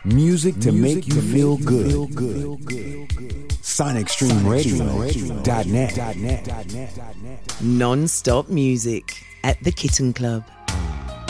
Music to make you feel good. SonicStreamRadio.net. Non-stop music at the Kitten Club.